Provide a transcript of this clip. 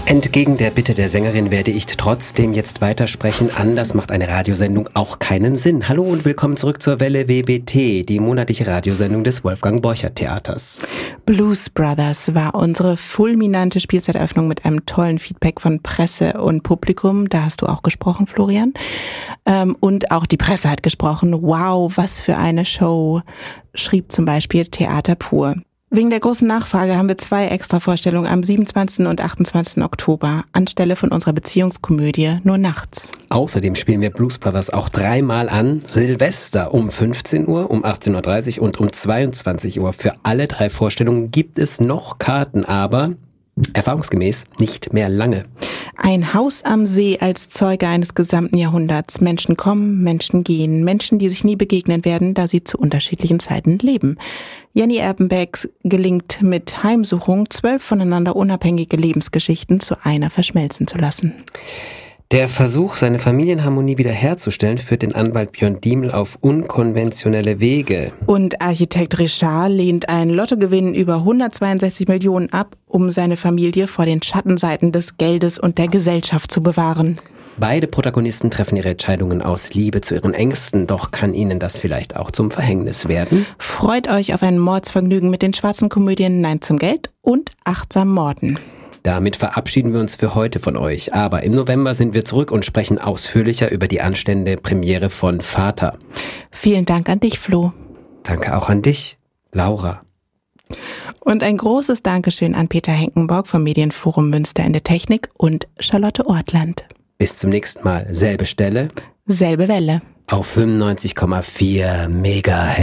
Entgegen der Bitte der Sängerin werde ich trotzdem jetzt weitersprechen. Anders macht eine Radiosendung auch keinen Sinn. Hallo und willkommen zurück zur Welle WBT, die monatliche Radiosendung des Wolfgang Borchert Theaters. Blues Brothers war unsere fulminante Spielzeiteröffnung mit einem tollen Feedback von Presse und Publikum. Da hast du auch gesprochen, Florian. Und auch die Presse hat gesprochen. Wow, was für eine Show, schrieb zum Beispiel Theater Pur. Wegen der großen Nachfrage haben wir 2 Extravorstellungen am 27. und 28. Oktober anstelle von unserer Beziehungskomödie Nur nachts. Außerdem spielen wir Blues Brothers auch 3-mal an Silvester um 15 Uhr, um 18.30 Uhr und um 22 Uhr. Für alle 3 Vorstellungen gibt es noch Karten, aber erfahrungsgemäß nicht mehr lange. Ein Haus am See als Zeuge eines gesamten Jahrhunderts. Menschen kommen, Menschen gehen. Menschen, die sich nie begegnen werden, da sie zu unterschiedlichen Zeiten leben. Jenny Erpenbeck gelingt mit Heimsuchung 12 voneinander unabhängige Lebensgeschichten zu einer verschmelzen zu lassen. Der Versuch, seine Familienharmonie wiederherzustellen, führt den Anwalt Björn Diemel auf unkonventionelle Wege. Und Architekt Richard lehnt einen Lottogewinn über 162 Millionen ab, um seine Familie vor den Schattenseiten des Geldes und der Gesellschaft zu bewahren. Beide Protagonisten treffen ihre Entscheidungen aus Liebe zu ihren Ängsten, doch kann ihnen das vielleicht auch zum Verhängnis werden? Freut euch auf ein Mordsvergnügen mit den schwarzen Komödien Nein zum Geld und Achtsam Morden. Damit verabschieden wir uns für heute von euch. Aber im November sind wir zurück und sprechen ausführlicher über die anstehende Premiere von Vater. Vielen Dank an dich, Flo. Danke auch an dich, Laura. Und ein großes Dankeschön an Peter Henkenborg vom Medienforum Münster in der Technik und Charlotte Ortland. Bis zum nächsten Mal. Selbe Stelle. Selbe Welle. Auf 95,4 MHz.